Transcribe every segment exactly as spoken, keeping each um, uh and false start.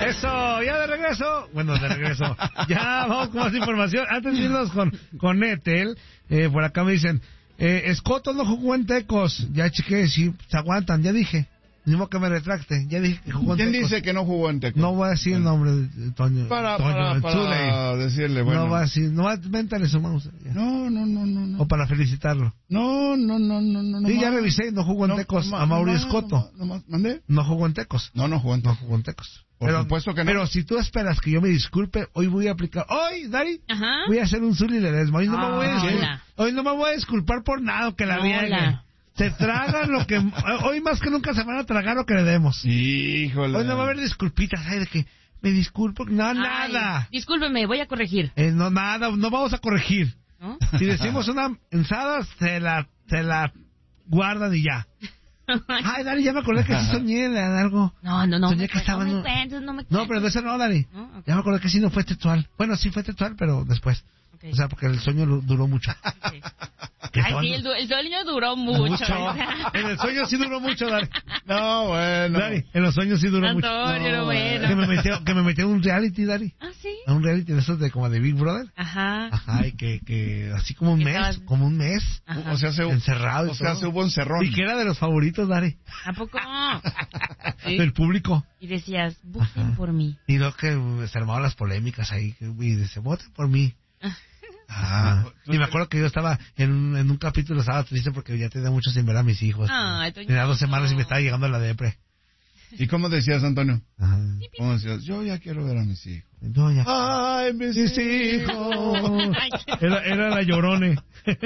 Eso, ya de regreso. Bueno, de regreso. Ya vamos con más información. Antes de irnos con, con Etel, eh, por acá me dicen, eh, Escoto no jugó en Tecos. Ya chequé, si se aguantan, ya dije. Ni modo que me retracte. Ya dije que jugó en ¿Quién Tecos. dice que no jugó en Tecos? No voy a decir el nombre de Toño. Para, Toño, para, para Zuley. decirle, bueno. No va a decir, no va a mentarle su mouse. Ya. No, no, no, no, no. O para felicitarlo. No, no, no, no, no. Sí, no ya más. revisé, no jugó en No, Tecos. no, a Mauri no, Escoto. No, no, no, ¿mandé? No jugó en Tecos. No, no jugó en No Tecos. jugó en Tecos. Por pero, supuesto que no. Pero si tú esperas que yo me disculpe, hoy voy a aplicar. Hoy, Dari, Ajá. voy a hacer un Zuli Ledesma. Hoy no me voy a disculpar. Hola. Hoy no me voy a disculpar por nada que la Hola. vieja. Se tragan lo que... Hoy más que nunca se van a tragar lo que le demos. Híjole. Hoy no va a haber disculpitas, ay, de que me disculpo. No, Ay, nada. Discúlpeme, voy a corregir. Eh, no, nada, no vamos a corregir. ¿No? Si decimos una ensada, se la, se la guardan y ya. Ay, Dari, ya me acordé que sí soñé en algo. No, no, no. Soñé me que cu- estaba no, en me un- cuentes, no me No, cuentes. pero de ese no, Dari. ¿No? Ok. Ya me acordé que sí no fue textual. Bueno, sí fue textual, pero después. Ok. O sea, porque el sueño lu- duró mucho. Ok. Que Ay, estaban- sí, el, du- el sueño duró mucho. mucho. En el sueño sí duró mucho, Dari. No, bueno. Dari, en los sueños sí duró mucho. Antonio, no, bueno. Que me metió, que me metió a un reality, Dari. Ah, sí. A un reality de esos de como de Big Brother. Ajá. Ajá, y que, que así como un Que mes, estabas- como un mes. Ajá. O sea, se, Encerrado y o sea, todo. se hubo encerrón. Y que era de los favoritos, Dari. ¿A poco? Sí. Del público. Y decías, busquen Ajá. por mí. Y lo que se armaban las polémicas ahí. que- Y dice, voten por mí. Ah, y me acuerdo que yo estaba en, un- en un capítulo, estaba triste porque ya tenía mucho sin ver a mis hijos. Ay, Toñito. Tenía dos semanas y me estaba llegando la depre. ¿Y cómo decías, Antonio? Ajá. ¿Cómo decías? Yo ya quiero ver a mis hijos. No, ya. Ay, mis, Mis hijos. Ay, Era, era la llorone.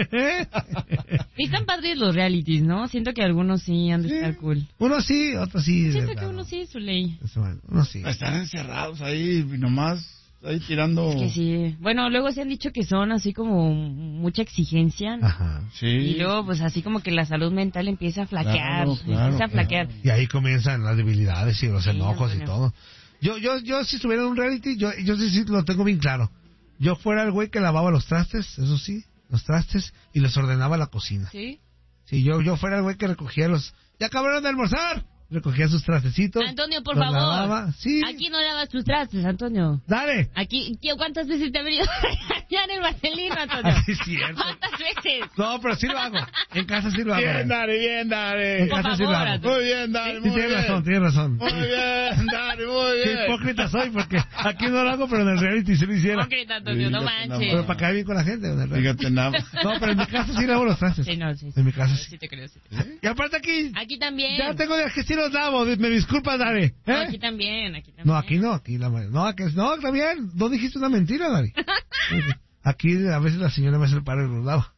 Y están padres los realities, ¿no? Siento que algunos sí han de Sí. estar cool. Uno sí, otro sí. Siento de que plano. uno sí, su ley. Uno sí. Están encerrados ahí y nomás ahí tirando. Es que sí. Bueno, luego se han dicho que son así como mucha exigencia, ¿no? Ajá. Sí. Y luego, pues así como que la salud mental empieza a flaquear. Claro, claro, empieza a flaquear. Y ahí comienzan las debilidades y los Sí, enojos y Antonio. todo. Yo, yo, yo si estuviera en un reality, yo, yo sí, sí lo tengo bien claro. Yo fuera el güey que lavaba los trastes, eso sí, los trastes, y les ordenaba la cocina. ¿Sí? Si yo, yo fuera el güey que recogía los... ¡Ya acabaron de almorzar! Recogía sus trastecitos. Antonio, por los favor. lavaba. Sí. Aquí no lavas tus trastes, Antonio. Dale. Aquí, ¿qué- ¿cuántas veces te ha venido ya en el vaselino, Antonio? Sí, es cierto. ¿Cuántas veces? No, pero sí lo hago. En casa sí lo hago. Bien, Dari, bien, Dari. En Por casa sí lo favor, hago. Antonio. Muy bien, Dari, Sí, muy tienes bien. razón, tienes razón. Muy bien, Dari, muy Qué bien. hipócrita soy, porque aquí no lo hago, pero en el reality sí lo hiciera. Hipócrita, Antonio, no Fíjate nada manches. Pero para caer bien con la gente. en el reality. Fíjate nada. No, pero en mi casa sí lavo los trastes. Sí, no, sí, sí. En mi casa sí. Sí te creo, sí te creo. Y aparte aquí, Aquí también. ya tengo de que sí los lavo. Me disculpas, Dari. No, ¿Eh? aquí también, aquí también. No, aquí no, aquí la no, aquí, no, está bien. No dijiste una mentira, Dari. Aquí a veces la señora me hace el paro y los lava.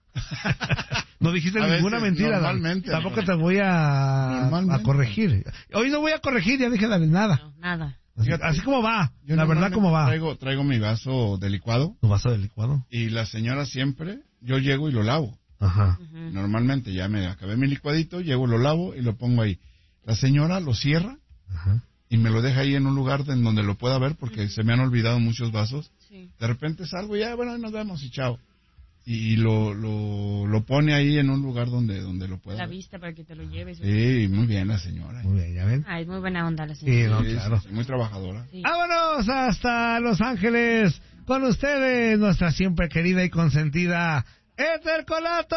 No dijiste A ninguna veces, mentira, Dari. normalmente, Tampoco ¿no? te voy a, Normalmente. a corregir. Hoy no voy a corregir, ya dije, Dari, nada. No, nada. Así, Fíjate, así como va, Yo la verdad normalmente como va. Traigo, traigo mi vaso de licuado ¿Tu vaso de licuado? y la señora siempre, yo llego y lo lavo. Ajá. Ujú. Normalmente ya me acabé mi licuadito, llego, lo lavo y lo pongo ahí. La señora lo cierra Ajá. y me lo deja ahí en un lugar en donde lo pueda ver porque se me han olvidado muchos vasos. Sí. De repente salgo y ya, bueno, nos vemos y chao. Y lo, lo, lo pone ahí en un lugar donde, donde lo pueda La ver. vista para que te lo lleves. Sí, muy bien la señora. Muy bien, ¿ya ven? Ah, es muy buena onda la Sí, señora. no, Sí, claro. sí, muy trabajadora. Sí. Vámonos hasta Los Ángeles con ustedes, nuestra siempre querida y consentida Ethel Colato.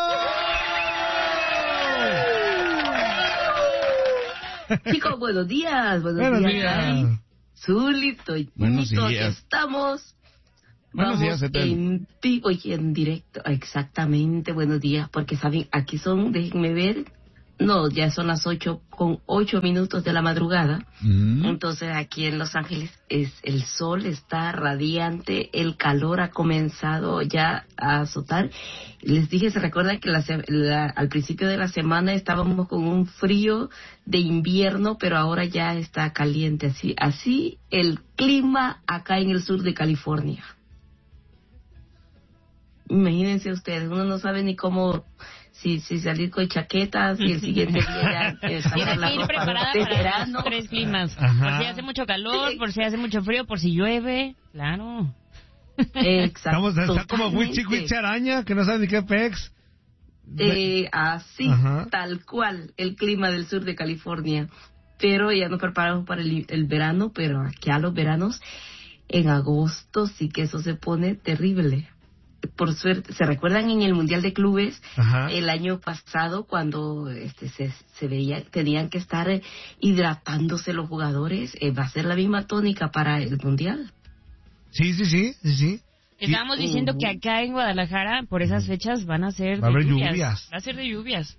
Chicos, buenos días, buenos, Buenos días, días. Dari. Zuli, Toñito, Buenos días. estamos. Buenos Vamos días, Ethel. en vivo y en directo, exactamente, buenos días, porque saben, aquí son, déjenme ver, no, ya son las ocho con ocho minutos de la madrugada, Mm. entonces aquí en Los Ángeles es el sol está radiante, el calor ha comenzado ya a azotar. Les dije, se recuerdan que la, se- la- al principio de la semana estábamos con un frío de invierno, pero ahora ya está caliente, así, así el clima acá en el sur de California. Imagínense ustedes, uno no sabe ni cómo, si, si salir con chaquetas y el siguiente día ya eh, sacar Tienes la que ir ropa preparada de para verano. los tres climas. Ajá. Por si hace mucho calor, por si hace mucho frío, por si llueve. Claro. Exacto. Estamos, está como Wichi totalmente. Wichi Araña, que no sabe ni qué pex. Eh, así, Ajá. tal cual, el clima del sur de California. pero ya nos preparamos para el, el verano, pero aquí a los veranos, en agosto sí que eso se pone terrible. Por suerte, ¿se recuerdan en el Mundial de Clubes? Ajá. El año pasado cuando este se, se veía, tenían que estar eh, hidratándose los jugadores? Eh, va a ser la misma tónica para el Mundial. Sí, sí, sí, sí, sí. Estábamos Sí. diciendo que acá en Guadalajara, por esas fechas, van a ser Va a de haber lluvias. lluvias. Va a ser de lluvias.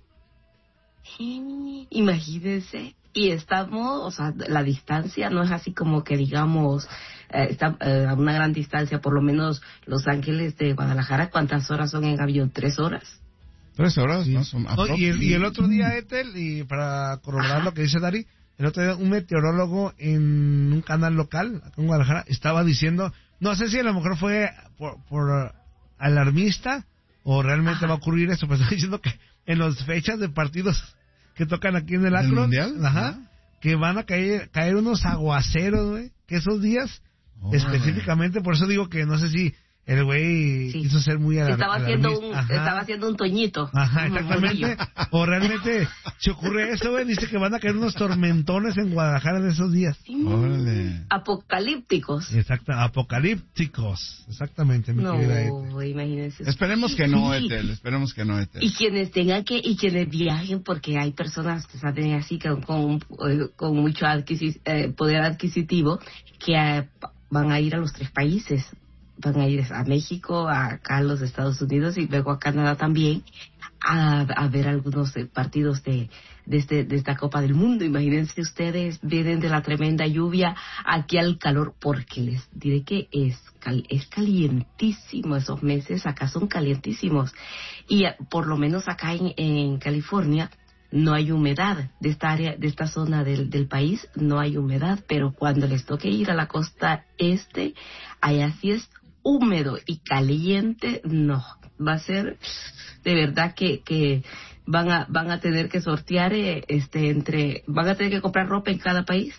Sí, imagínense. Y estamos, o sea, la distancia no es así como que digamos, eh, está eh, a una gran distancia, por lo menos Los Ángeles de Guadalajara, ¿cuántas horas son en avión? ¿Tres horas? Tres horas, Sí. ¿no? Son No, y, el, y el otro día, Ethel, y para corroborar Ajá. lo que dice Dari, el otro día un meteorólogo en un canal local, acá en Guadalajara, estaba diciendo, no sé si a lo mejor fue por, por alarmista o realmente Ajá. va a ocurrir eso, pero está diciendo que en las fechas de partidos que tocan aquí en el ¿Del Akron, Mundial? ajá, Ajá. que van a caer, caer unos aguaceros, güey, que esos días, Órale. específicamente, por eso digo que no sé si el güey Sí. quiso ser muy alar- Estaba haciendo un, alarmista. Ajá. estaba haciendo un toñito. Ajá, Un exactamente. monillo. O realmente, si ocurre eso, güey, dice que van a caer unos tormentones en Guadalajara en esos días. Órale. Apocalípticos. Exacto, apocalípticos. Exactamente, mi No, querida Ethel. imagínense. Esperemos que no, Sí. Ethel. Esperemos que no, Ethel. Y quienes tengan que, y quienes viajen, porque hay personas que salen así con, con, con mucho adquisi- eh, poder adquisitivo, que eh, van a ir a los tres países. Van a ir a México, a acá a los Estados Unidos y luego a Canadá también, a, a ver algunos eh, partidos de, de, este, de esta Copa del Mundo. Imagínense ustedes, vienen de la tremenda lluvia aquí al calor, porque les diré que es, cal, es calientísimo esos meses, acá son calientísimos. Y eh, por lo menos acá en, en California no hay humedad, de esta área, de esta zona del, del país no hay humedad, pero cuando les toque ir a la costa este, allá sí es húmedo y caliente, no, va a ser de verdad que, que van a van a tener que sortear eh, este entre, van a tener que comprar ropa en cada país,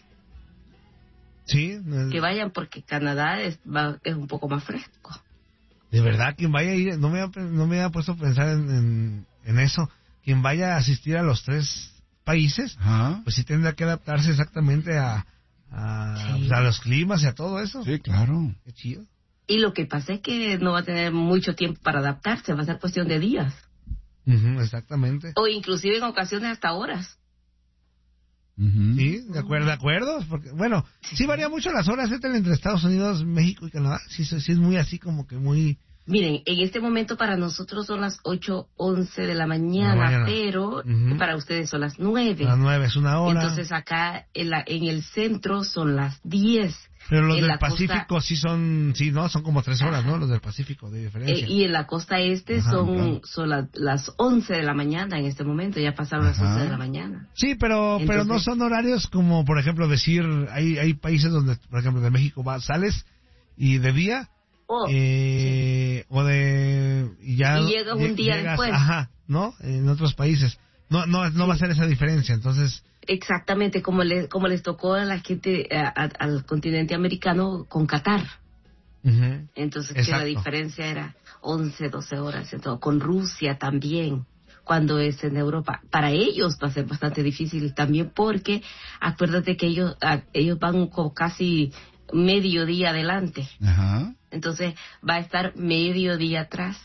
Sí, eh, que vayan porque Canadá es, va, es un poco más fresco. de verdad, quien vaya a ir, no me había, no me había puesto a pensar en, en, en eso. Quien vaya a asistir a los tres países, Ajá. pues sí tendrá que adaptarse exactamente a, a, Sí. pues, a los climas y a todo eso. Sí, claro. Qué chido. Y lo que pasa es que no va a tener mucho tiempo para adaptarse, va a ser cuestión de días, Ujú, exactamente. o inclusive en ocasiones hasta horas. Ujú. Sí, de acuerdo, de acuerdo, porque, bueno, sí varía mucho las horas Ethel, entre Estados Unidos, México y Canadá, sí, sí es muy así como que muy... Miren, en este momento para nosotros son las ocho once de la mañana, La mañana. pero Ujú. para ustedes son las nueve. A las nueve es una hora, Entonces acá en, la, en el centro son las diez. pero los en del la costa- Pacífico sí son, sí, ¿no? Son como tres horas, ¿no? Los del Pacífico, de Eh, diferencia. y en la costa este Ajá, son, claro. son la- las once de la mañana en este momento, ya pasaron las Ajá. once de la mañana. Sí, pero pero no Entonces- son horarios como, por ejemplo, decir, hay hay países donde, por ejemplo, de México va, sales y de día, Oh, eh, o de... Y, ya, Y llegas un lle- día llegas, después. Ajá, ¿no? En otros países. No no no va a ser esa diferencia, entonces... exactamente como, le, como les tocó a la gente, a- a- al continente americano con Qatar. Ujú. Entonces, que Exacto. la diferencia era once, doce horas, y todo. Con Rusia también, cuando es en Europa. Para ellos va a ser bastante difícil también porque acuérdate que ellos a- ellos van con casi medio día adelante. Ajá. Entonces, va a estar medio día atrás.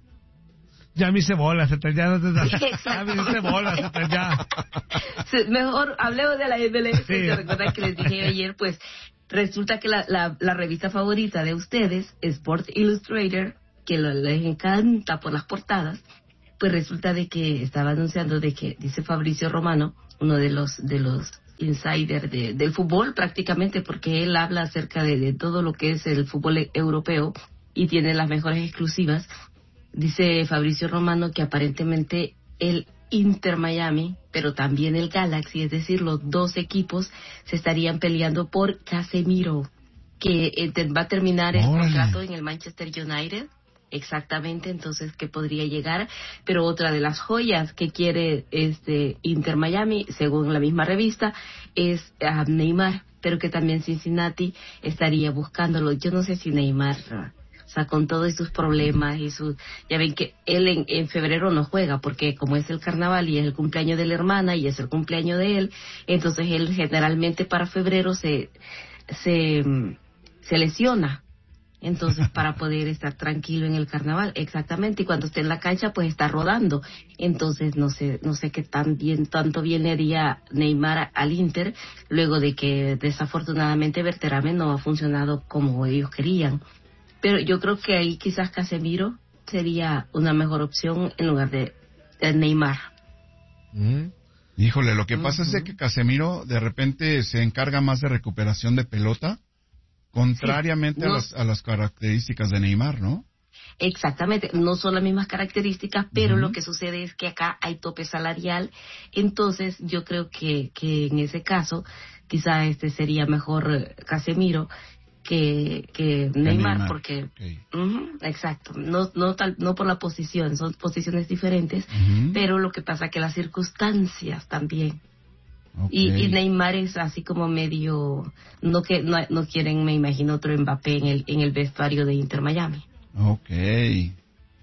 Ya me hice bolas, Ethel, ya no te... Exacto. Ya me hice bolas, Ethel, ya. Se- Mejor hablemos de la M L S. Sí. ¿Se recuerdan que les dije ayer? Pues resulta que la, la, la revista favorita de ustedes, Sport Illustrated, que lo- les encanta por las portadas, pues resulta de que estaba anunciando de que, dice Fabricio Romano, uno de los de los insiders de, del fútbol prácticamente, porque él habla acerca de, de todo lo que es el fútbol e- europeo y tiene las mejores exclusivas. Dice Fabricio Romano que aparentemente el Inter Miami, pero también el Galaxy, es decir, los dos equipos se estarían peleando por Casemiro, que eh, te- va a terminar el Órale. contrato en el Manchester United, exactamente, entonces que podría llegar, pero otra de las joyas que quiere este Inter Miami, según la misma revista, es a Neymar, pero que también Cincinnati estaría buscándolo. Yo no sé si Neymar ah, O sea, con todos sus problemas y sus... Ya ven que él en, en febrero no juega, porque como es el carnaval y es el cumpleaños de la hermana y es el cumpleaños de él, entonces él generalmente para febrero se, se, se lesiona. Entonces, para poder estar tranquilo en el carnaval, exactamente, y cuando esté en la cancha, pues está rodando. Entonces, no sé, no sé qué tan bien, tanto bien le haría Neymar al Inter, luego de que desafortunadamente Berterame no ha funcionado como ellos querían. Pero yo creo que ahí quizás Casemiro sería una mejor opción en lugar de, de Neymar. Mm. Híjole, lo que pasa uh-huh. es que Casemiro de repente se encarga más de recuperación de pelota, contrariamente sí, no, a, las, a las características de Neymar, ¿no? Exactamente, no son las mismas características, pero uh-huh. lo que sucede es que acá hay tope salarial, entonces yo creo que, que en ese caso quizás este sería mejor Casemiro que, que Neymar, Neymar, porque okay. uh-huh, exacto, no no tal no por la posición, son posiciones diferentes, uh-huh. pero lo que pasa que las circunstancias también. Okay. Y, y Neymar es así como medio no que no, no quieren, me imagino, otro Mbappé en el en el vestuario de Inter Miami. Okay.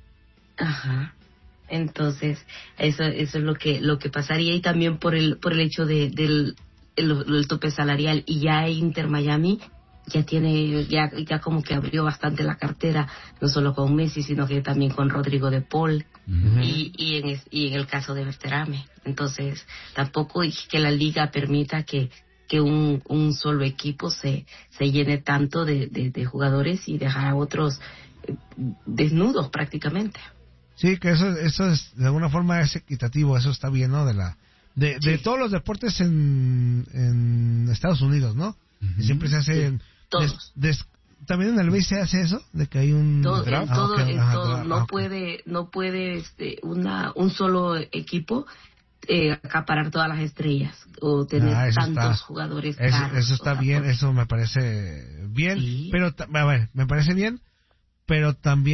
Ajá. Entonces, eso eso es lo que lo que pasaría, y también por el por el hecho de del el, el tope salarial, y ya Inter Miami ya tiene, ya, ya como que abrió bastante la cartera, no solo con Messi, sino que también con Rodrigo de Paul, uh-huh. y, y, en, y en el caso de Berterame. Entonces, tampoco es que la liga permita que, que un, un solo equipo se, se llene tanto de, de, de jugadores y dejar a otros eh, desnudos prácticamente. Sí, que eso, eso es, de alguna forma es equitativo, eso está bien, ¿no? De la, de, sí. de todos los deportes en, en Estados Unidos, ¿no? Uh-huh. Siempre se hace... Sí. Todos. Des, des, también en el B se hace eso, de que hay un todo, draft. todo, ah, okay, es ajá, todo. draft, no okay. puede no puede este una un solo equipo eh, acaparar todas las estrellas o tener ah, tantos está, eso, jugadores caros, eso está o sea, bien, porque... eso me parece bien, ¿Sí? pero a ver, me parece bien, pero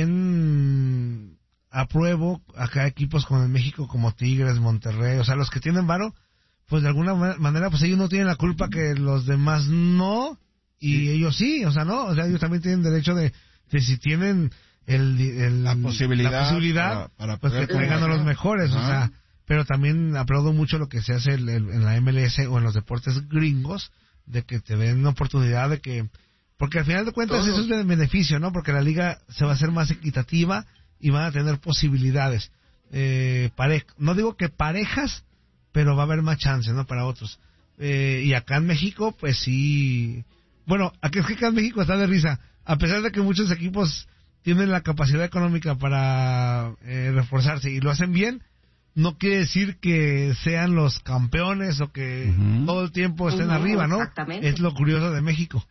también apruebo acá equipos como en México, como Tigres, Monterrey, o sea, los que tienen varo, pues de alguna manera pues ellos no tienen la culpa que los demás no. Y sí. ellos sí, o sea, no, o sea, ellos también tienen derecho de, de si tienen el, el la posibilidad, la posibilidad para, para pues que traigan a los mejores, uh-huh. o sea, pero también aplaudo mucho lo que se hace el, el, en la M L S o en los deportes gringos, de que te den una oportunidad de que, porque al final de cuentas Todos. eso es de beneficio, ¿no? Porque la liga se va a hacer más equitativa y van a tener posibilidades, eh, pare, no digo que parejas, pero va a haber más chances, ¿no? Para otros, eh, y acá en México, pues sí. Bueno, aquí es que acá en México está de risa. A pesar de que muchos equipos tienen la capacidad económica para eh, reforzarse y lo hacen bien, no quiere decir que sean los campeones o que uh-huh. todo el tiempo estén uh-huh, arriba, ¿no? Exactamente. Es lo curioso de México.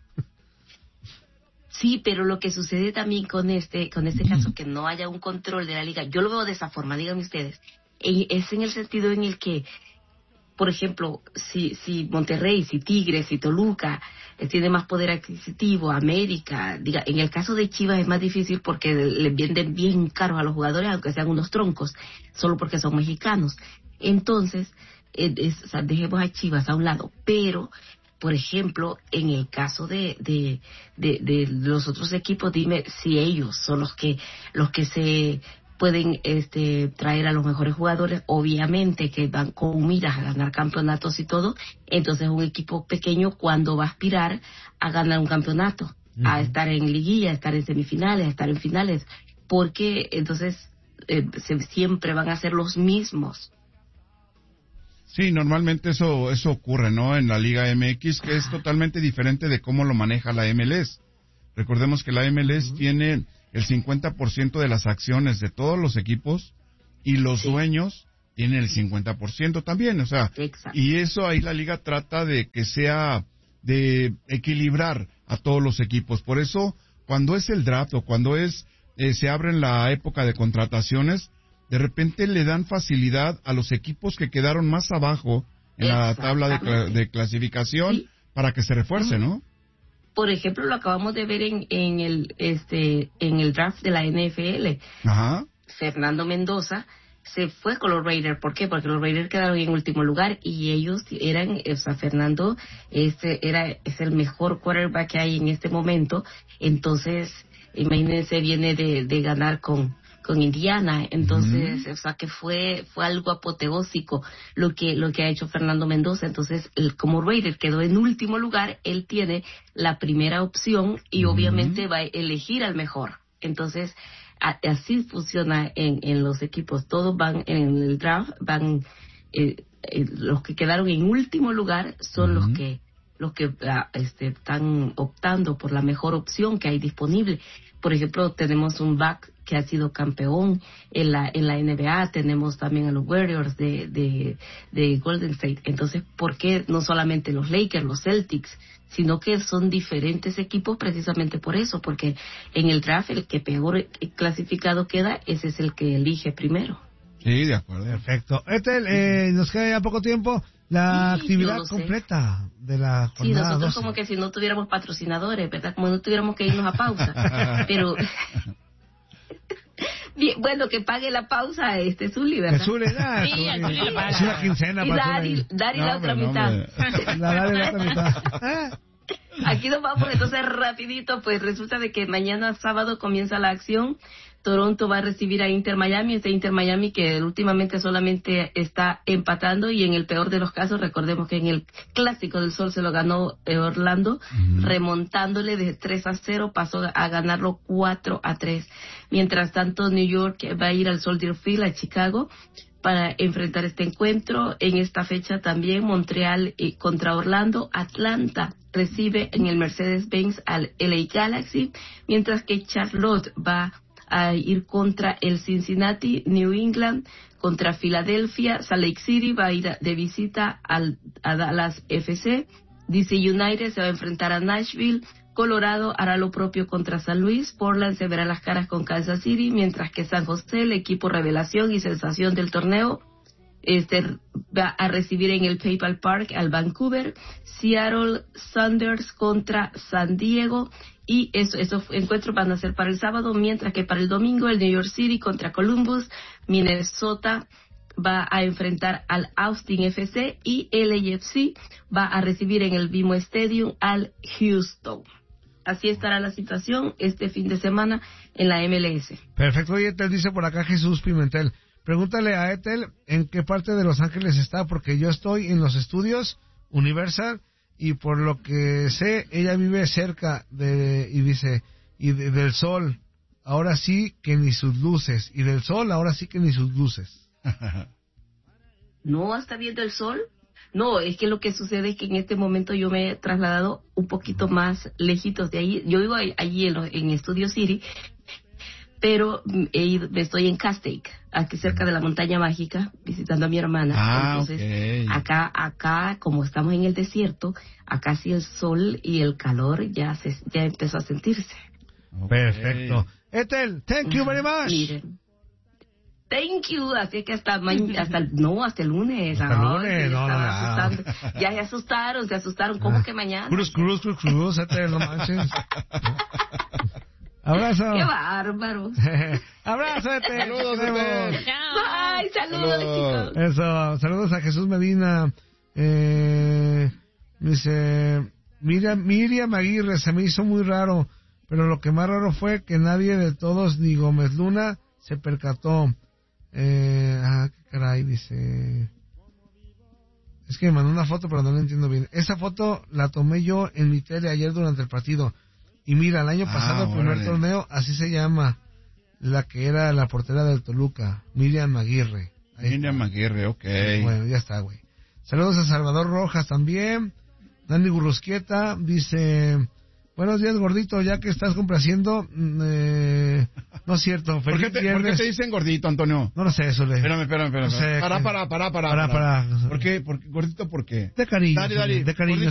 Sí, pero lo que sucede también con este con este caso, que no haya un control de la liga, yo lo veo de esa forma, díganme ustedes, es en el sentido en el que, por ejemplo, si si Monterrey, si Tigres, si Toluca eh, tiene más poder adquisitivo, América, diga, en el caso de Chivas es más difícil porque le venden bien caros a los jugadores, aunque sean unos troncos, solo porque son mexicanos. Entonces, eh, es, o sea, dejemos a Chivas a un lado, pero, por ejemplo, en el caso de de, de de los otros equipos, dime si ellos son los que los que se pueden este traer a los mejores jugadores, obviamente que van con miras a ganar campeonatos y todo, entonces un equipo pequeño cuando va a aspirar a ganar un campeonato, uh-huh. a estar en liguilla, a estar en semifinales, a estar en finales, porque entonces eh, se, siempre van a ser los mismos. Sí, normalmente eso eso ocurre, ¿no? En la Liga M X, que es totalmente diferente de cómo lo maneja la M L S. Recordemos que la M L S uh-huh. tiene el cincuenta por ciento de las acciones de todos los equipos y los sí. dueños tienen el cincuenta por ciento también, o sea, Exacto. y eso ahí la liga trata de que sea, de equilibrar a todos los equipos. Por eso, cuando es el draft o cuando es, eh, se abre en la época de contrataciones, de repente le dan facilidad a los equipos que quedaron más abajo en la tabla de, cl- de clasificación sí. para que se refuerce, ¿no? Por ejemplo, lo acabamos de ver en, en el este en el draft de la N F L. Ajá. Fernando Mendoza se fue con los Raiders. ¿Por qué? Porque los Raiders quedaron en último lugar y ellos eran, o sea, Fernando este era es el mejor quarterback que hay en este momento. Entonces, imagínense, viene de, de ganar con con Indiana, entonces, uh-huh. o sea, que fue fue algo apoteósico lo que lo que ha hecho Fernando Mendoza. Entonces, él, como Raider quedó en último lugar, él tiene la primera opción y uh-huh. obviamente va a elegir al mejor. Entonces, a, así funciona en, en los equipos. Todos van en el draft, van eh, eh, los que quedaron en último lugar son uh-huh. los que los que uh, este, están optando por la mejor opción que hay disponible. Por ejemplo, tenemos un back que ha sido campeón en la en la N B A, tenemos también a los Warriors de, de, de Golden State. Entonces, ¿por qué no solamente los Lakers, los Celtics, sino que son diferentes equipos precisamente por eso? Porque en el draft el que peor clasificado queda, ese es el que elige primero. Sí, de acuerdo. Perfecto. Ethel, eh, nos queda ya poco tiempo. La sí, actividad completa de la jornada. Sí, nosotros doce. Como que si no tuviéramos patrocinadores, ¿verdad? Como no tuviéramos que irnos a pausa. Pero... Bien, bueno, que pague la pausa este Zuli, ¿verdad? Zuli, ya, sí, Zuli le paga. Es una quincena y para Dari, Dari no, la otra no, mitad. La Dari la otra mitad. Aquí nos vamos entonces rapidito, pues resulta de que mañana sábado comienza la acción. Toronto va a recibir a Inter Miami, este Inter Miami que últimamente solamente está empatando y en el peor de los casos, recordemos que en el Clásico del Sol se lo ganó Orlando, uh-huh. remontándole de tres a cero, pasó a ganarlo cuatro a tres. Mientras tanto, New York va a ir al Soldier Field, a Chicago, para enfrentar este encuentro. En esta fecha también Montreal eh, contra Orlando. Atlanta recibe en el Mercedes-Benz al L A Galaxy, mientras que Charlotte va a ir contra el Cincinnati. New England contra Filadelfia. Salt Lake City va a ir de visita al, a Dallas F C. D C United se va a enfrentar a Nashville. Colorado hará lo propio contra San Luis. Portland se verá las caras con Kansas City, mientras que San José, el equipo revelación y sensación del torneo, este va a recibir en el PayPal Park al Vancouver. Seattle Sounders contra San Diego, y eso, esos encuentros van a ser para el sábado, mientras que para el domingo el New York City contra Columbus. Minnesota va a enfrentar al Austin F C y L A F C va a recibir en el B M O Stadium al Houston. Así estará la situación este fin de semana en la M L S. Perfecto. Y Ethel dice por acá Jesús Pimentel, pregúntale a Ethel en qué parte de Los Ángeles está, porque yo estoy en los estudios Universal y por lo que sé, ella vive cerca de, y dice, y de, del sol, ahora sí que ni sus luces, y del sol, ahora sí que ni sus luces. ¿No está viendo el sol? No, es que lo que sucede es que en este momento yo me he trasladado un poquito más lejitos de ahí. Yo vivo allí en, en Studio City, pero he ido, estoy en Castaic, aquí cerca de la Montaña Mágica, visitando a mi hermana. Ah, entonces, okay. acá, acá, como estamos en el desierto, acá sí el sol y el calor ya se, ya empezó a sentirse. Okay. Perfecto. Ethel, thank you very much. Miren. Thank you, así que hasta ma- hasta el, no, hasta el lunes. Hasta el lunes, Ay, no, no, asustando. Ya se asustaron, se asustaron, ¿cómo ah. que mañana? Cruz, cruz, cruz, cruz, Ethel, no manches. Abrazo. Qué bárbaro. Abrazo, Ethel. Saludos, Ethel. Ay, saludos, Saludos. chicos. Eso, saludos a Jesús Medina. Eh, dice, Miriam, Miriam Aguirre, se me hizo muy raro, pero lo que más raro fue que nadie de todos, ni Gómez Luna, se percató. Eh, ah, qué caray, dice. Es que me mandó una foto, pero no la entiendo bien. Esa foto la tomé yo en mi tele ayer durante el partido. Y mira, el año pasado, ah, el primer órale. torneo, así se llama, la que era la portera del Toluca, Miriam Aguirre. Ahí Miriam está. Aguirre, ok. Bueno, ya está, güey. Saludos a Salvador Rojas también. Dani Gurrusquieta dice, buenos días, gordito, ya que estás complaciendo, eh, no es cierto, feliz ¿Por qué, te, ¿Por qué te dicen gordito, Antonio? No lo sé, eso le... Espérame, espérame, espérame. No sé, para, que... para, para, para, para, para, para. para. ¿Por qué? ¿Por qué? ¿Gordito por qué? De cariño, dale, dale. de cariño.